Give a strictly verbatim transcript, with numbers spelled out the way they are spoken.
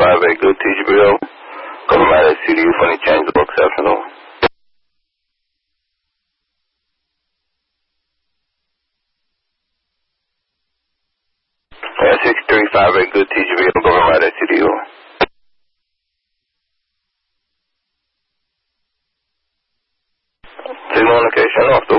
five eight, good T G B O. Coming out at C D U for any change the book this afternoon. Yeah, six three five eight, good T G B O. Going right at C D U. Signal location off the